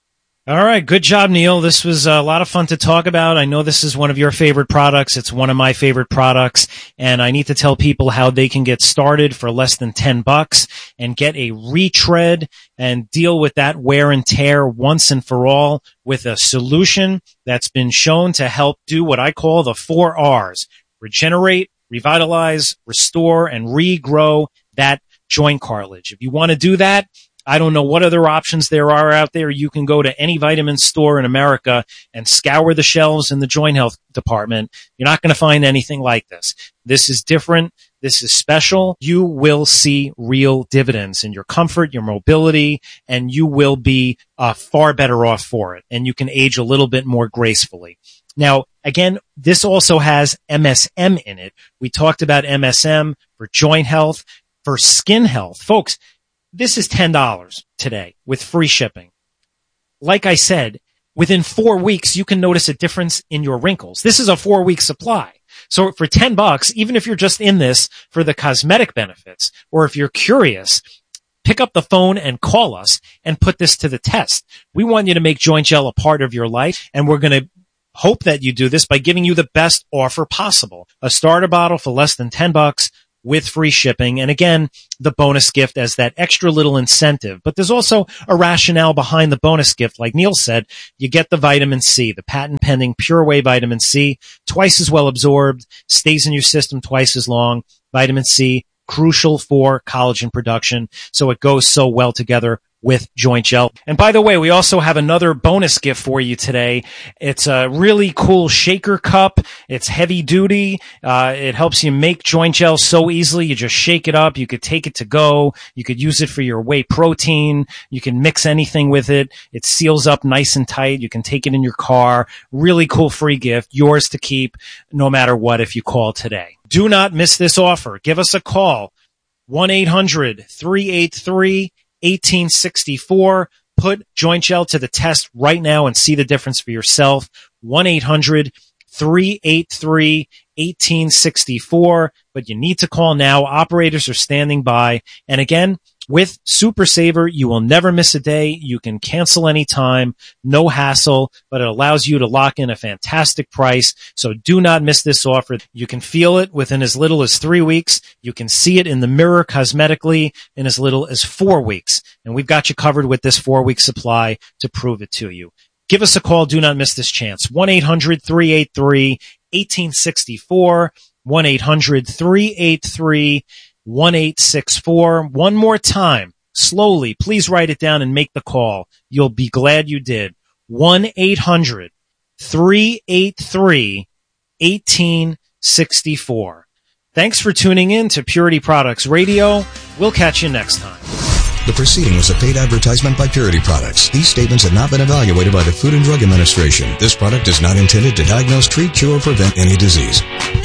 All right. Good job, Neil. This was a lot of fun to talk about. I know this is one of your favorite products. It's one of my favorite products. And I need to tell people how they can get started for less than ten bucks and get a retread and deal with that wear and tear once and for all with a solution that's been shown to help do what I call the four R's: regenerate, revitalize, restore, and regrow that joint cartilage. If you want to do that, I don't know what other options there are out there. You can go to any vitamin store in America and scour the shelves in the joint health department. You're not going to find anything like this. This is different. This is special. You will see real dividends in your comfort, your mobility, and you will be uh, far better off for it. And you can age a little bit more gracefully. Now, again, this also has M S M in it. We talked about M S M for joint health, for skin health. Folks, this is ten dollars today with free shipping. Like I said, within four weeks, you can notice a difference in your wrinkles. This is a four-week supply. So for ten bucks, even if you're just in this for the cosmetic benefits, or if you're curious, pick up the phone and call us and put this to the test. We want you to make Joint Gel a part of your life, and we're going to hope that you do this by giving you the best offer possible. A starter bottle for less than ten bucks with free shipping. And again, the bonus gift as that extra little incentive. But there's also a rationale behind the bonus gift. Like Neil said, you get the vitamin C, the patent pending Pure Whey vitamin C, twice as well absorbed, stays in your system twice as long. Vitamin C, crucial for collagen production. So it goes so well together with Joint Gel. And by the way, we also have another bonus gift for you today. It's a really cool shaker cup. It's heavy duty. Uh, it helps you make Joint Gel so easily. You just shake it up. You could take it to go. You could use it for your whey protein. You can mix anything with it. It seals up nice and tight. You can take it in your car. Really cool free gift. Yours to keep no matter what if you call today. Do not miss this offer. Give us a call. one eight hundred three eight three eighteen sixty-four. Put Joint Gel to the test right now and see the difference for yourself. one eight hundred three eight three eighteen sixty-four. But you need to call now. Operators are standing by. And again, with Super Saver, you will never miss a day. You can cancel anytime, no hassle, but it allows you to lock in a fantastic price. So do not miss this offer. You can feel it within as little as three weeks. You can see it in the mirror cosmetically in as little as four weeks. And we've got you covered with this four-week supply to prove it to you. Give us a call. Do not miss this chance. one eight hundred three eight three eighteen sixty-four. one eight hundred three eight three one eight six four. One more time, slowly, please write it down and make the call. You'll be glad you did. one eight hundred three eight three eighteen sixty-four. Thanks for tuning in to Purity Products Radio. We'll catch you next time. The proceeding was a paid advertisement by Purity Products. These statements have not been evaluated by the Food and Drug Administration. This product is not intended to diagnose, treat, cure, or prevent any disease.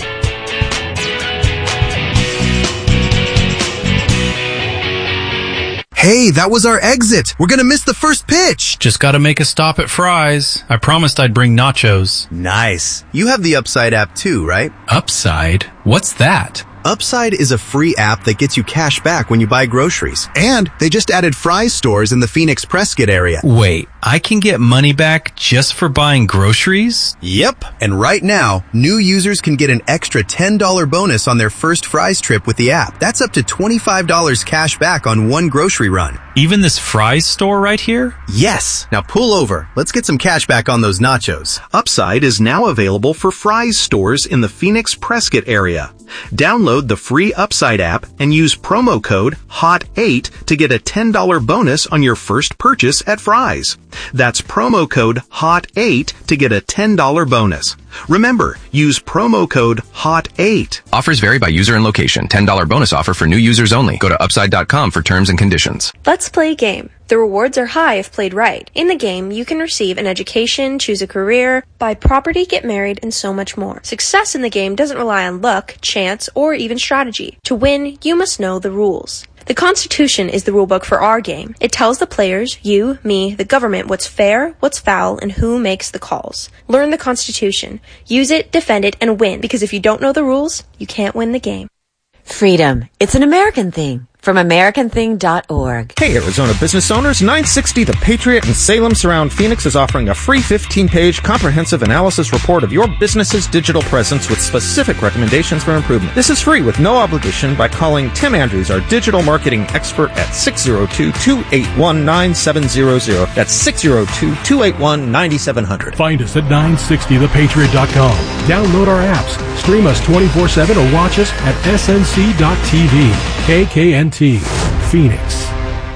Hey, that was our exit. We're gonna miss the first pitch. Just gotta make a stop at Fry's. I promised I'd bring nachos. Nice. You have the Upside app too, right? Upside? What's that? Upside is a free app that gets you cash back when you buy groceries. And they just added Fry's stores in the Phoenix Prescott area. Wait, I can get money back just for buying groceries? Yep. And right now, new users can get an extra ten dollars bonus on their first Fry's trip with the app. That's up to twenty-five dollars cash back on one grocery run. Even this Fry's store right here? Yes. Now pull over. Let's get some cash back on those nachos. Upside is now available for Fry's stores in the Phoenix Prescott area. Download the free Upside app and use promo code H O T eight to get a ten dollars bonus on your first purchase at Fry's. That's promo code H O T eight to get a ten dollars bonus. Remember, use promo code H O T eight. Offers vary by user and location. ten dollars bonus offer for new users only. Go to upside dot com for terms and conditions. Let's play a game. The rewards are high if played right. In the game, you can receive an education, choose a career, buy property, get married, and so much more. Success in the game doesn't rely on luck, chance, or even strategy. To win, you must know the rules. The Constitution is the rulebook for our game. It tells the players, you, me, the government, what's fair, what's foul, and who makes the calls. Learn the Constitution. Use it, defend it, and win, because if you don't know the rules, you can't win the game. Freedom. It's an American thing. From American Thing dot org. Hey, Arizona business owners, nine sixty The Patriot in Salem Surround Phoenix is offering a free fifteen-page comprehensive analysis report of your business's digital presence with specific recommendations for improvement. This is free with no obligation by calling Tim Andrews, our digital marketing expert, at six oh two, two eight one, nine seven zero zero. That's six oh two, two eight one, nine seven zero zero. Find us at nine sixty the patriot dot com. Download our apps, stream us twenty-four seven, or watch us at S N C dot T V. K K N T, Phoenix.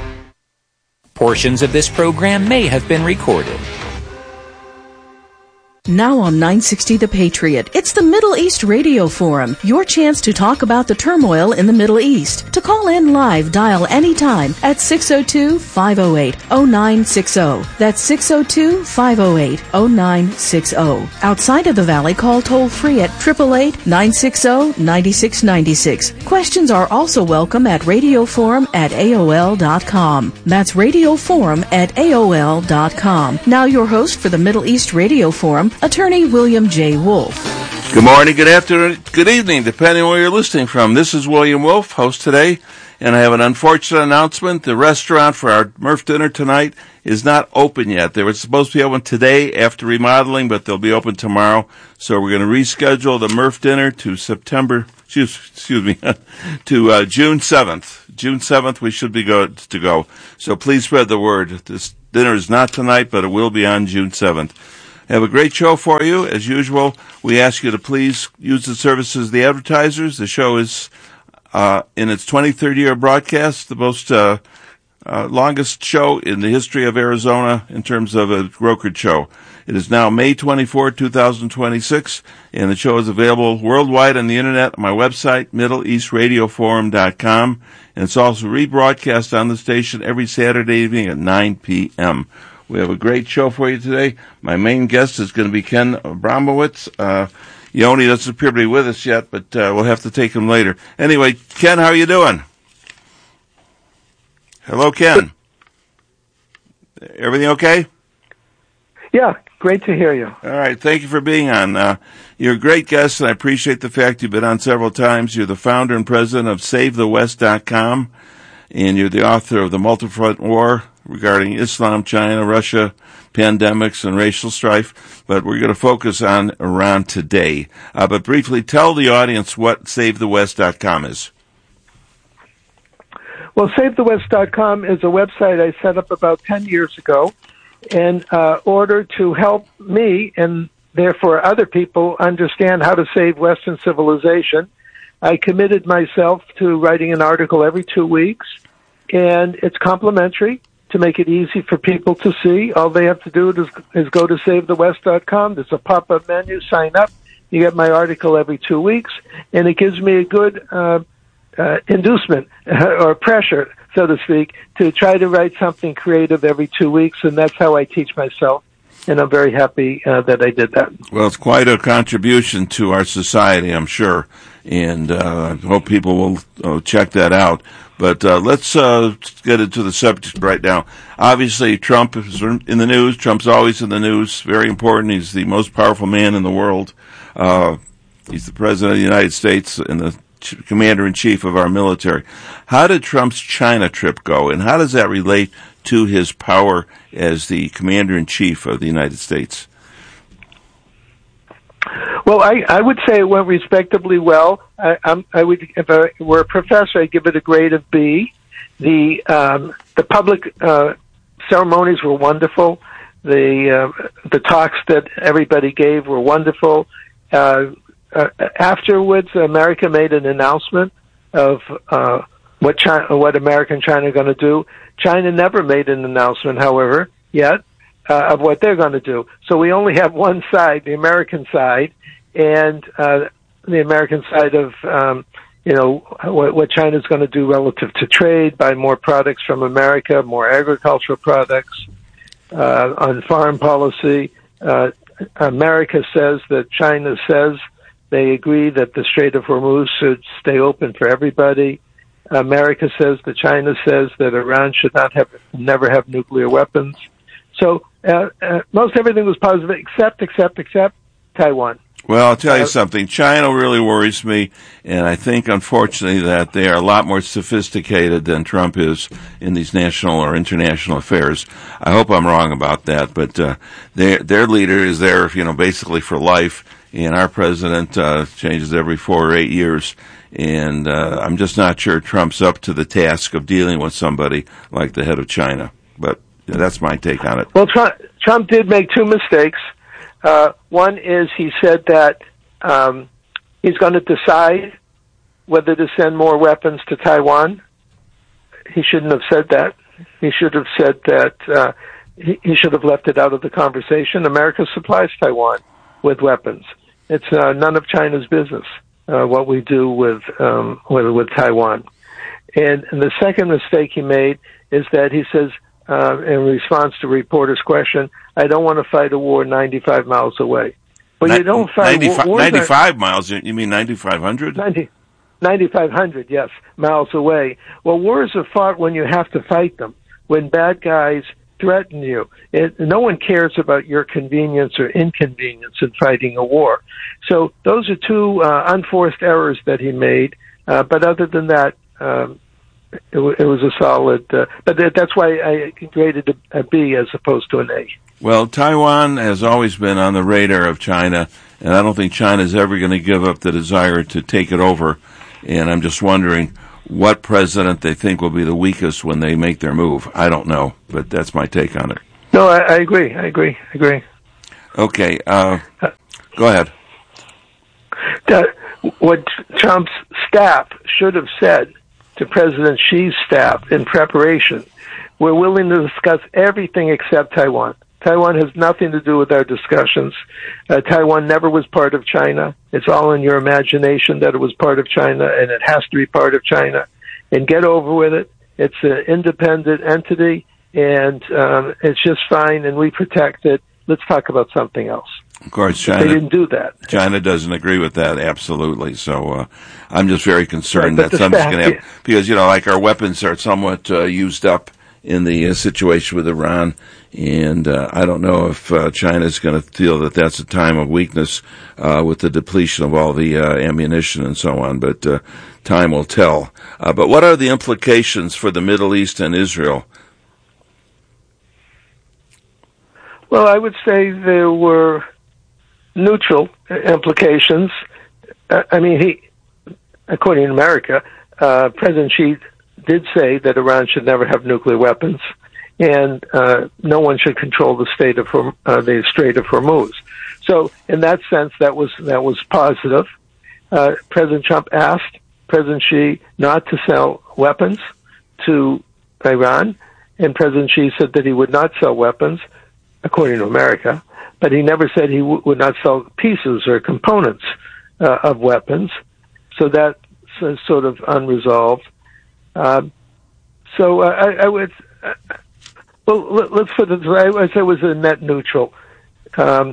Portions of this program may have been recorded. Now on nine sixty The Patriot, it's the Middle East Radio Forum, your chance to talk about the turmoil in the Middle East. To call in live, dial anytime at six oh two, five oh eight, oh nine six oh. That's six oh two, five oh eight, oh nine six oh. Outside of the Valley, call toll-free at eight eight eight, nine six oh, nine six nine six. Questions are also welcome at radioforum at A O L dot com. That's radioforum at A O L dot com. Now your host for the Middle East Radio Forum, Attorney William J. Wolf. Good morning, good afternoon, good evening, depending on where you're listening from. This is William Wolf, host today, and I have an unfortunate announcement. The restaurant for our Murph dinner tonight is not open yet. They were supposed to be open today after remodeling, but they'll be open tomorrow. So we're going to reschedule the Murph dinner to September, excuse, excuse me, to uh, June seventh. June seventh, we should be good to go. So please spread the word. This dinner is not tonight, but it will be on June seventh. I have a great show for you. As usual, we ask you to please use the services of the advertisers. The show is uh, in its twenty-third year of broadcast, the most uh, uh, longest show in the history of Arizona in terms of a brokered show. It is now May twenty-fourth, twenty twenty-six, and the show is available worldwide on the Internet on my website, middle east radio forum dot com, and it's also rebroadcast on the station every Saturday evening at nine p.m. We have a great show for you today. My main guest is going to be Ken Abramowitz. Uh, Yoni doesn't appear to be with us yet, but uh, we'll have to take him later. Anyway, Ken, how are you doing? Hello, Ken. Everything okay? Yeah, great to hear you. All right, thank you for being on. Uh, you're a great guest, and I appreciate the fact you've been on several times. You're the founder and president of save the west dot com, and you're the author of The Multi-Front War, regarding Islam, China, Russia, pandemics, and racial strife. But we're going to focus on Iran today. Uh, but briefly, tell the audience what save the west dot com is. Well, save the west dot com is a website I set up about ten years ago in uh, order to help me and therefore other people understand how to save Western civilization. I committed myself to writing an article every two weeks, and it's complimentary. To make it easy for people to see, all they have to do is, is go to save the west dot com. There's a pop-up menu, sign up. You get my article every two weeks, and it gives me a good uh, uh, inducement or pressure, so to speak, to try to write something creative every two weeks, and that's how I teach myself, and I'm very happy uh, that I did that. Well, it's quite a contribution to our society, I'm sure, and uh, I hope people will uh, check that out. But uh, let's uh, get into the subject right now. Obviously, Trump is in the news. Trump's always in the news. Very important. He's the most powerful man in the world. Uh, he's the president of the United States and the ch- commander-in-chief of our military. How did Trump's China trip go, and how does that relate to his power as the commander-in-chief of the United States? Well, I, I would say it went respectably well. I, I'm, I would, if I were a professor, I'd give it a grade of B. The um, the public uh, ceremonies were wonderful. The uh, the talks that everybody gave were wonderful. Uh, uh, afterwards, America made an announcement of uh, what China, what America and China are going to do. China never made an announcement, however, yet. Uh, of what they're going to do. So we only have one side, the American side, and uh, the American side of, um, you know, what, what China's going to do relative to trade, buy more products from America, more agricultural products, uh, on foreign policy. Uh, America says that China says they agree that the Strait of Hormuz should stay open for everybody. America says that China says that Iran should not have, never have nuclear weapons. So uh, uh, most everything was positive, except, except, except Taiwan. Well, I'll tell you Uh, something. China really worries me, and I think, unfortunately, that they are a lot more sophisticated than Trump is in these national or international affairs. I hope I'm wrong about that, but uh, their their leader is there, you know, basically for life, and our president uh, changes every four or eight years. And uh, I'm just not sure Trump's up to the task of dealing with somebody like the head of China. But yeah, that's my take on it. Well, Trump, Trump did make two mistakes. Uh, one is he said that um, he's going to decide whether to send more weapons to Taiwan. He shouldn't have said that. He should have said that uh, he, he should have left it out of the conversation. America supplies Taiwan with weapons. It's uh, none of China's business uh, what we do with, um, with with Taiwan. And, and the second mistake he made is that he says, Uh, in response to a reporter's question, I don't want to fight a war ninety-five miles away. But you don't fight ninety-five, wars ninety-five miles. You mean ninety-five hundred? ninety, ninety-five hundred, yes, miles away. Well, wars are fought when you have to fight them, when bad guys threaten you. It, no one cares about your convenience or inconvenience in fighting a war. So those are two uh, unforced errors that he made. Uh, but other than that, um, it, w- it was a solid. Uh, but th- that's why I graded a, a B as opposed to an A. Well, Taiwan has always been on the radar of China, and I don't think China's ever going to give up the desire to take it over. And I'm just wondering what president they think will be the weakest when they make their move. I don't know, but that's my take on it. No, I, I agree. I agree. I agree. Okay, uh, go ahead. Uh, what Trump's staff should have said to President Xi's staff in preparation, we're willing to discuss everything except Taiwan. Taiwan has nothing to do with our discussions. Uh, Taiwan never was part of China. It's all in your imagination that it was part of China, and it has to be part of China. And get over with it. It's an independent entity, and um, it's just fine, and we protect it. Let's talk about something else. Of course, China they didn't do that. China doesn't agree with that, absolutely. So uh, I'm just very concerned Right, but that the something's fact going to happen. Because, you know, like our weapons are somewhat uh, used up in the uh, situation with Iran. And uh, I don't know if uh, China's going to feel that that's a time of weakness uh, with the depletion of all the uh, ammunition and so on. But uh, time will tell. Uh, but what are the implications for the Middle East and Israel? Well, I would say there were neutral implications. Uh, I mean, he, according to America, uh, President Xi did say that Iran should never have nuclear weapons, and uh, no one should control the state of uh, the Strait of Hormuz. So, in that sense, that was that was positive. Uh, President Trump asked President Xi not to sell weapons to Iran, and President Xi said that he would not sell weapons, according to America, but he never said he w- would not sell pieces or components uh, of weapons. So that's uh, sort of unresolved. Um, so uh, I, I would, uh, well, let, let's put it, I would say it was a net neutral. Um,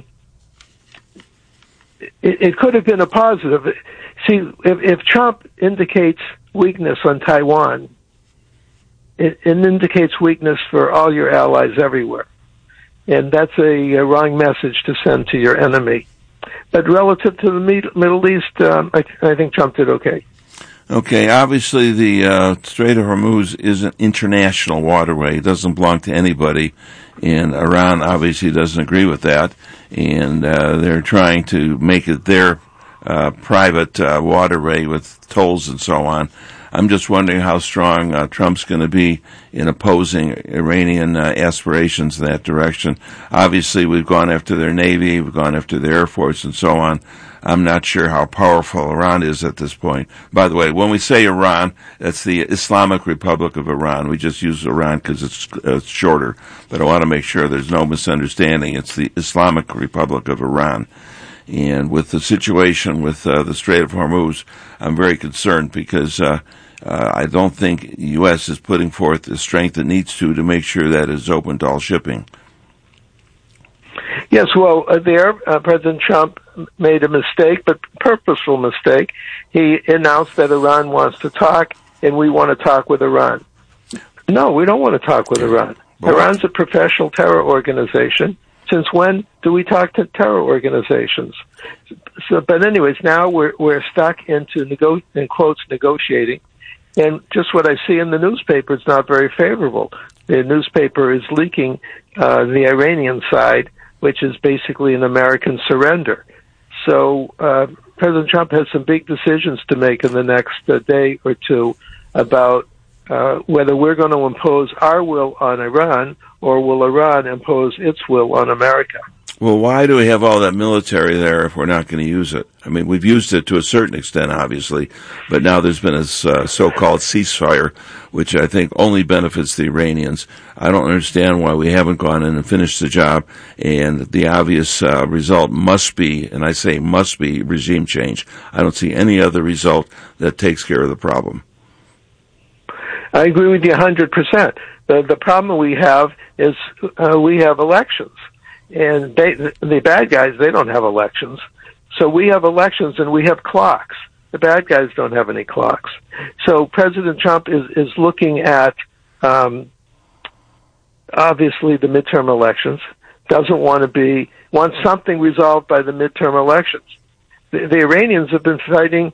it, it could have been a positive. See, if, if Trump indicates weakness on Taiwan, it, it indicates weakness for all your allies everywhere. And that's a, a wrong message to send to your enemy. But relative to the Middle East, um, I, I think Trump did okay. Okay, obviously the uh, Strait of Hormuz is an international waterway. It doesn't belong to anybody, and Iran obviously doesn't agree with that, and uh, they're trying to make it their uh, private uh, waterway with tolls and so on. I'm just wondering how strong uh, Trump's going to be in opposing Iranian uh, aspirations in that direction. Obviously, we've gone after their Navy, we've gone after their Air Force, and so on. I'm not sure how powerful Iran is at this point. By the way, when we say Iran, that's the Islamic Republic of Iran. We just use Iran because it's, uh, it's shorter, but I want to make sure there's no misunderstanding. It's the Islamic Republic of Iran. And with the situation with uh, the Strait of Hormuz, I'm very concerned because uh, uh, I don't think the U S is putting forth the strength it needs to to make sure that it's open to all shipping. Yes, well, uh, there, uh, President Trump made a mistake, but purposeful mistake. He announced that Iran wants to talk, and we want to talk with Iran. No, we don't want to talk with Iran. Well, Iran's a professional terror organization. Since when do we talk to terror organizations? So, but anyways, now we're we're stuck into nego- in quotes negotiating, and just what I see in the newspaper is not very favorable. The newspaper is leaking uh, the Iranian side, which is basically an American surrender. So uh, President Trump has some big decisions to make in the next uh, day or two about uh, whether we're going to impose our will on Iran or will Iran impose its will on America. Well, why do we have all that military there if we're not going to use it? I mean, we've used it to a certain extent, obviously, but now there's been a uh, so-called ceasefire, which I think only benefits the Iranians. I don't understand why we haven't gone in and finished the job, and the obvious uh, result must be, and I say must be, regime change. I don't see any other result that takes care of the problem. I agree with you one hundred percent. The, the problem we have is uh, we have elections. And they, the bad guys, they don't have elections. So we have elections and we have clocks. The bad guys don't have any clocks. So President Trump is, is looking at um, obviously the midterm elections, doesn't want to be, wants something resolved by the midterm elections. The, the Iranians have been fighting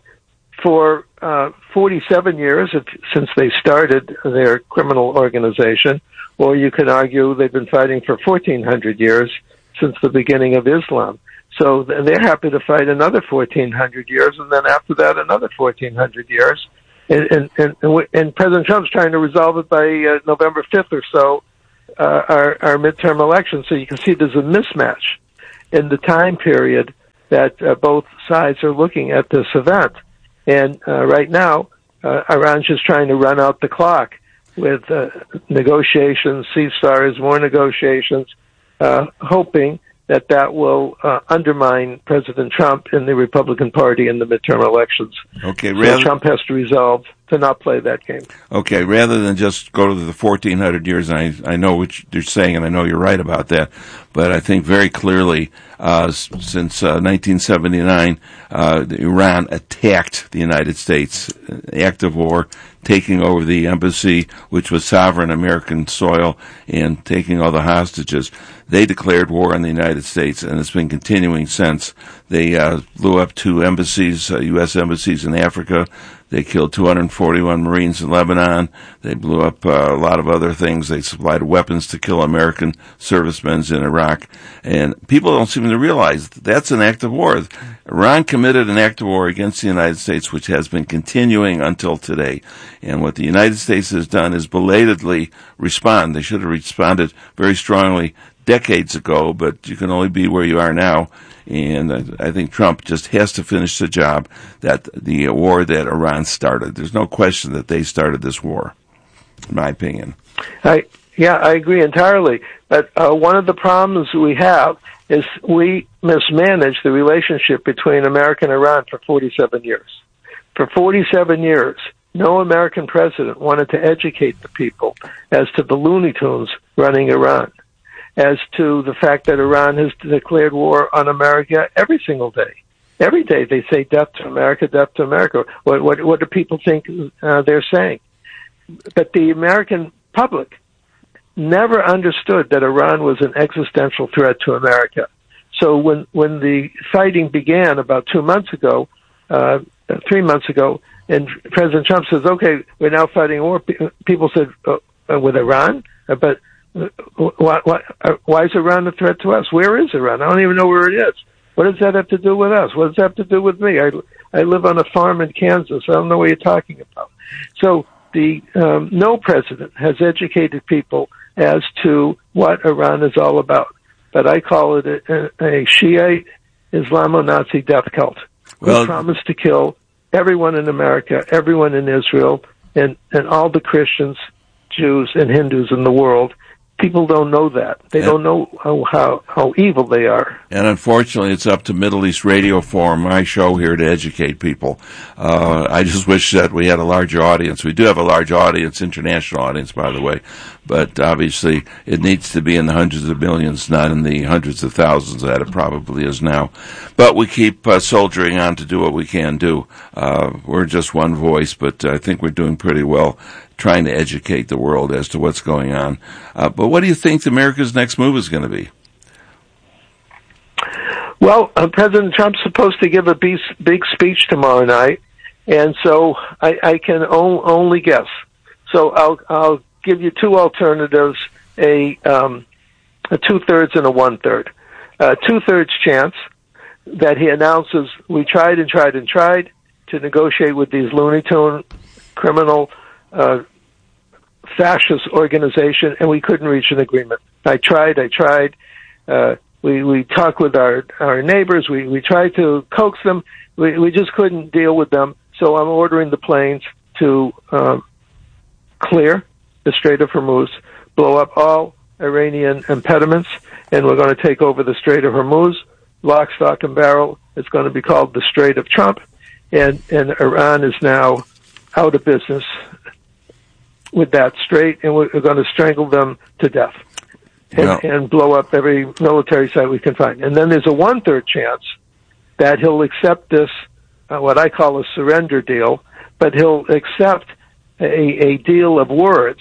for uh, forty-seven years if, since they started their criminal organization, or you can argue they've been fighting for fourteen hundred years since the beginning of Islam. So they're happy to fight another fourteen hundred years, and then after that another fourteen hundred years. And, and, and, and President Trump's trying to resolve it by uh, November fifth or so, uh, our, our midterm elections. So you can see there's a mismatch in the time period that uh, both sides are looking at this event. And uh, right now, uh, Iran's just trying to run out the clock with uh, negotiations, ceasefires, more negotiations, uh, hoping that that will uh, undermine President Trump in the Republican Party in the midterm elections. Okay, so rather, Trump has to resolve to not play that game. Okay, rather than just go to the fourteen hundred years, and I, I know what you're saying, and I know you're right about that, but I think very clearly, uh, since uh, nineteen seventy-nine, uh, Iran attacked the United States, act of war, taking over the embassy, which was sovereign American soil, and taking all the hostages. They declared war on the United States, and it's been continuing since. They uh, blew up two embassies, uh, U S embassies in Africa. They killed two hundred forty-one Marines in Lebanon. They blew up uh, a lot of other things. They supplied weapons to kill American servicemen in Iraq. And people don't seem to realize that that's an act of war. Iran committed an act of war against the United States, which has been continuing until today. And what the United States has done is belatedly respond. They should have responded very strongly decades ago, but you can only be where you are now. And I, I think Trump just has to finish the job that the war that Iran started. There's no question that they started this war, in my opinion. I, yeah, I agree entirely. But uh, one of the problems we have is we mismanaged the relationship between America and Iran for forty-seven years. For forty-seven years, no American president wanted to educate the people as to the Looney Tunes running Iran, as to the fact that Iran has declared war on America every single day. Every day they say death to America, death to America. What, what, what do people think uh, they're saying? But the American public never understood that Iran was an existential threat to America. So when, when the fighting began about two months ago, uh, three months ago, and President Trump says, okay, we're now fighting a war, people said, uh, with Iran? Uh, but Why, why, why is Iran a threat to us? Where is Iran? I don't even know where it is. What does that have to do with us? What does that have to do with me? I, I live on a farm in Kansas. I don't know what you're talking about. So the um, no president has educated people as to what Iran is all about. But I call it a, a Shiite Islamo-Nazi death cult. Well, who promised to kill everyone in America, everyone in Israel, and, and all the Christians, Jews, and Hindus in the world. People don't know that. They and, don't know how, how how evil they are. And unfortunately, it's up to Middle East Radio Forum, my show here, to educate people. Uh, I just wish that we had a larger audience. We do have a large audience, international audience, by the way, but obviously it needs to be in the hundreds of millions, not in the hundreds of thousands that it probably is now. But we keep uh, soldiering on to do what we can do. Uh, we're just one voice, but I think we're doing pretty well trying to educate the world as to what's going on. Uh, but what do you think America's next move is going to be? Well, uh, President Trump's supposed to give a big, big speech tomorrow night, and so I, I can o- only guess. So I'll, I'll give you two alternatives, a, um, a two-thirds and a one-third. Uh, two-thirds chance that he announces, we tried and tried and tried to negotiate with these Looney Tune criminal uh, fascist organization, and we couldn't reach an agreement. I tried, I tried. Uh, we we talked with our our neighbors. We we tried to coax them. We we just couldn't deal with them. So I'm ordering the planes to um, clear the Strait of Hormuz, blow up all Iranian impediments, and we're going to take over the Strait of Hormuz, lock, stock, and barrel. It's going to be called the Strait of Trump, and and Iran is now out of business with that strait, and we're going to strangle them to death and, no. and blow up every military site we can find. And then there's a one-third chance that he'll accept this, uh, what I call a surrender deal, but he'll accept a, a deal of words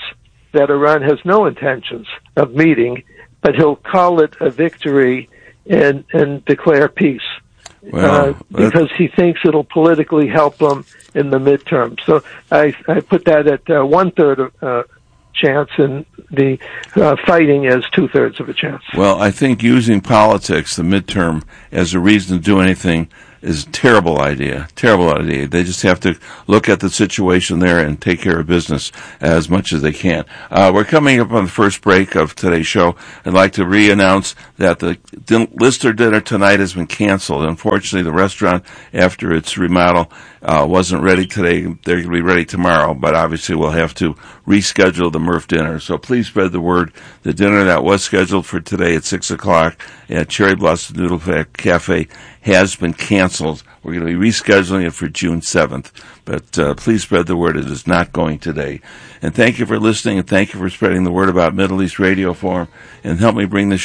that Iran has no intentions of meeting, but he'll call it a victory and, and declare peace. Well, uh, because he thinks it'll politically help him in the midterm. So I, I put that at uh, one-third of uh, chance, and the uh, fighting as two-thirds of a chance. Well, I think using politics, the midterm, as a reason to do anything is a terrible idea. Terrible idea. They just have to look at the situation there and take care of business as much as they can. Uh, we're coming up on the first break of today's show. I'd like to re-announce that the Lister dinner tonight has been canceled. Unfortunately, the restaurant, after its remodel, uh, wasn't ready today. They're going to be ready tomorrow, but obviously we'll have to reschedule the Murph dinner. So please spread the word. The dinner that was scheduled for today at six o'clock at Cherry Blossom Noodle Cafe has been canceled. We're going to be rescheduling it for June seventh. But uh, please spread the word. It is not going today. And thank you for listening, and thank you for spreading the word about Middle East Radio Forum, and help me bring this